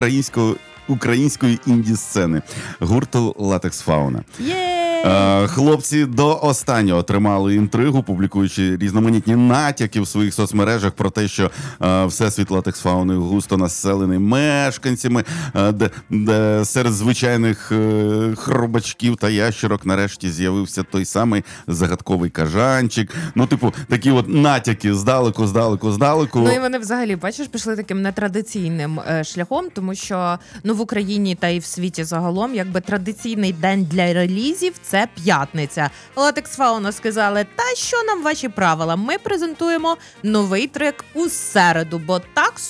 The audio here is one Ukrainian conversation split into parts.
української інді-сцени гурту «Латекс Фауна». Є! Хлопці до останнього тримали інтригу, публікуючи різноманітні натяки в своїх соцмережах про те, що всесвіт «Латекс Фауни» густо населений мешканцями, де серед звичайних хробачків та ящерок нарешті з'явився той самий загадковий кажанчик. Ну, типу, такі от натяки здалеку. Ну і вони взагалі, бачиш, пішли таким нетрадиційним шляхом, тому що в Україні та і в світі загалом, якби традиційний день для релізів – це п'ятниця. «Латекс Фауна» сказали, та що нам ваші правила? Ми презентуємо новий трек у середу, бо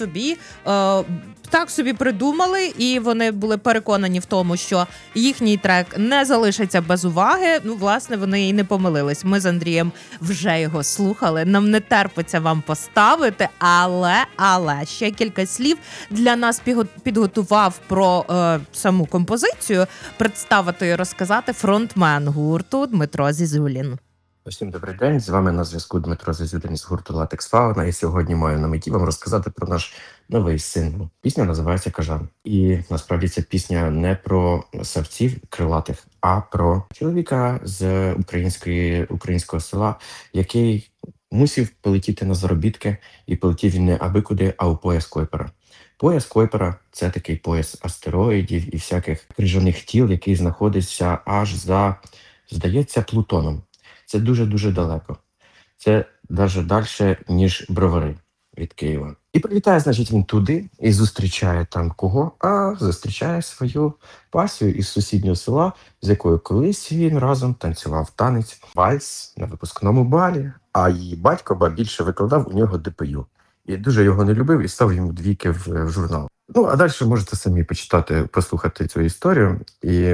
так собі придумали, і вони були переконані в тому, що їхній трек не залишиться без уваги. Власне, вони і не помилились. Ми з Андрієм вже його слухали. Нам не терпиться вам поставити, але ще кілька слів для нас підготував про саму композицію, представити і розказати фронтмен гурту Дмитро Зізулін. Усім добрий день, з вами на зв'язку Дмитро Зізулін з гурту «Латекс Фауна», і сьогодні маю на меті вам розказати про наш новий сингл. Пісня називається «Кажан». І насправді ця пісня не про савців крилатих, а про чоловіка з українського села, який мусив полетіти на заробітки, і полетів він не аби куди, а у пояс Койпера. Пояс Койпера – це такий пояс астероїдів і всяких крижаних тіл, який знаходиться аж за, здається, Плутоном. Це дуже-дуже далеко. Це навіть далі, ніж Бровари від Києва. І прилітає, значить, він туди і зустрічає там кого? А зустрічає свою пасію із сусіднього села, з якою колись він разом танцював танець вальс на випускному балі, а її батько більше викладав у нього ДПЮ. І дуже його не любив і став йому двійки в журнал. Ну, а далі можете самі почитати, послухати цю історію і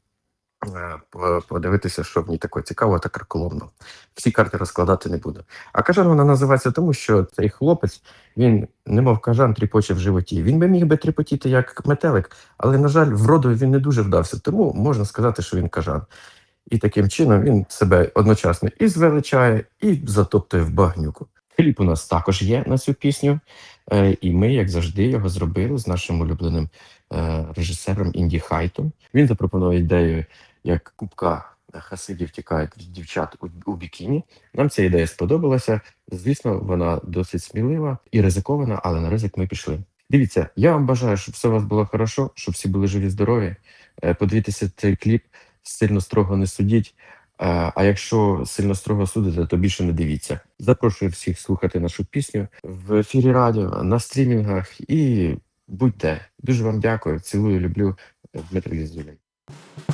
подивитися, що в ній таке цікаво та карколомно. Всі карти розкладати не буду. А кажан вона називається тому, що цей хлопець, він, немов кажан, тріпоче в животі. Він би міг би тріпотіти як метелик, але, на жаль, вродою він не дуже вдався. Тому можна сказати, що він кажан. І таким чином він себе одночасно і звеличає, і затоптує в багнюку. Кліп у нас також є на цю пісню, і ми, як завжди, його зробили з нашим улюбленим режисером Інді Хайтом. Він запропонував ідею, як купка хасидів тікають від дівчат у бікіні. Нам ця ідея сподобалася. Звісно, вона досить смілива і ризикована, але на ризик ми пішли. Дивіться, я вам бажаю, щоб все у вас було хорошо, щоб всі були живі-здорові. Подивіться цей кліп, сильно строго не судіть. А якщо сильно строго судите, то більше не дивіться. Запрошую всіх слухати нашу пісню в ефірі радіо, на стрімінгах і будь-де. Дуже вам дякую, цілую, люблю. Дмитро Зізулін.